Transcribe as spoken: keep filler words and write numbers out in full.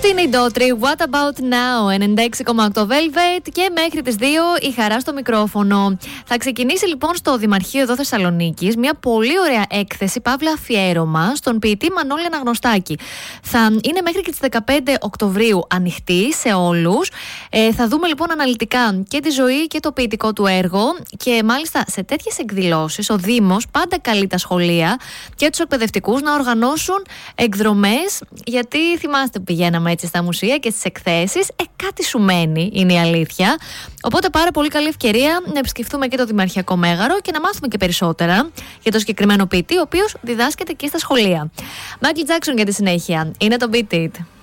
Αυτή είναι η Ντότρι, What About Now, ενενήντα έξι κόμμα οκτώ Velvet, και μέχρι τις δύο η Χαρά στο μικρόφωνο. Θα ξεκινήσει λοιπόν στο Δημαρχείο εδώ Θεσσαλονίκης μια πολύ ωραία έκθεση, παύλα αφιέρωμα, στον ποιητή Μανώλη Αναγνωστάκη. Θα είναι μέχρι και τις δεκαπέντε Οκτωβρίου ανοιχτή σε όλους. Ε, θα δούμε λοιπόν αναλυτικά και τη ζωή και το ποιητικό του έργο, και μάλιστα σε τέτοιες εκδηλώσεις ο Δήμος πάντα καλεί τα σχολεία και τους εκπαιδευτικούς να οργανώσουν εκδρομές, γιατί θυμάστε που πηγαίναμε έτσι στα μουσεία και στις εκθέσεις, ε, κάτι σου μένει, είναι η αλήθεια. Οπότε πάρα πολύ καλή ευκαιρία να επισκεφτούμε και το Δημαρχιακό Μέγαρο και να μάθουμε και περισσότερα για το συγκεκριμένο ποιητή, ο οποίος διδάσκεται και στα σχολεία. Michael Jackson για τη συνέχεια. Είναι το Beat It.